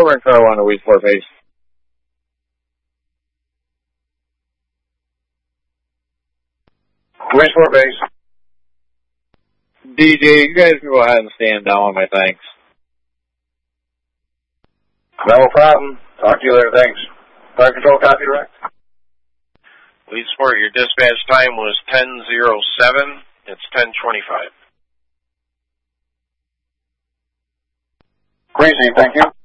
over in Carolina, Weedsport base. Weedsport base. DJ, you guys can go ahead and stand down, my thanks. No problem. Talk to you later, thanks. Fire control, copy direct. Weedsport, your dispatch time was 10:07. It's 10:25. Crazy, thank you.